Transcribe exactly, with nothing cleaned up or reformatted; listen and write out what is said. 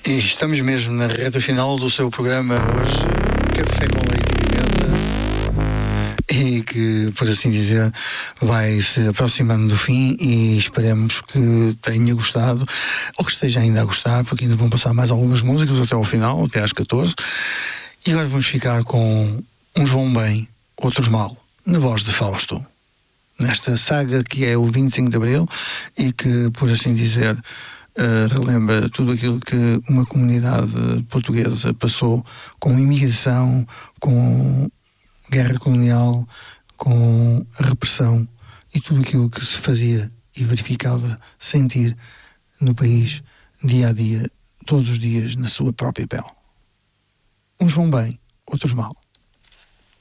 E estamos mesmo na reta final do seu programa hoje, Café com Leite e Pimenta, e que, por assim dizer, vai se aproximando do fim, e esperemos que tenha gostado, ou que esteja ainda a gostar, porque ainda vão passar mais algumas músicas até ao final, até às catorze. E agora vamos ficar com Uns Vão Bem, Outros Mal, na voz de Fausto, nesta saga que é o vinte e cinco de Abril, e que, por assim dizer, uh, relembra tudo aquilo que uma comunidade portuguesa passou, com imigração, com guerra colonial, com a repressão e tudo aquilo que se fazia e verificava, sentir no país, dia a dia, todos os dias, na sua própria pele. Uns vão bem, outros mal.